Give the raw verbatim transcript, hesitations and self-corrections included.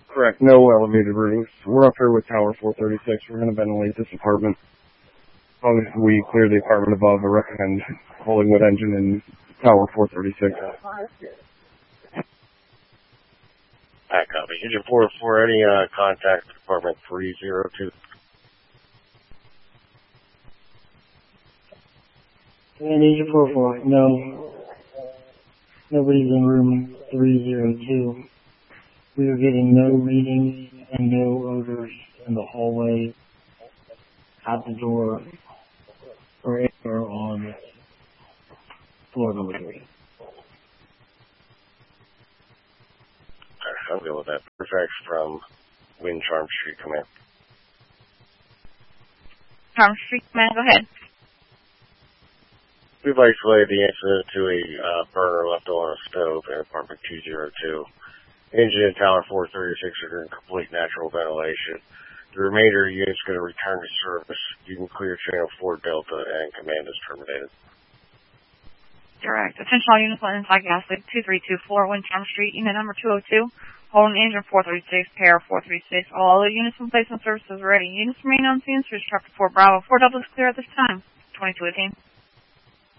Correct. No elevated rooms. We're up here with Tower four thirty-six. We're going to ventilate this apartment. As long as we clear the apartment above, I recommend Hollingwood Engine in Tower four thirty-six. Alright, copy. Engine four oh four, any uh, contact with apartment three oh two? And Engine four oh four, no. Nobody's in room three oh two. We are getting no readings and no odors in the hallway, out the door, or anywhere on floor number three. Alright, I'll go with that. Perfect from Wind Charm Street Command. Charm Street Command, go ahead. We've isolated the incident to a uh, burner left on a stove in apartment two oh two. Engine and Tower four thirty-six are in complete natural ventilation. The remainder of the unit is going to return to service. You can clear channel four Delta and command is terminated. Direct. Attention all units on inside gas leak two three two four, Wind Charm Street, unit number two oh two. Holding engine four thirty-six, pair four thirty-six. All other units in placement services ready. Units remain on scene. Search traffic four Bravo. four Delta is clear at this time. twenty-two eighteen.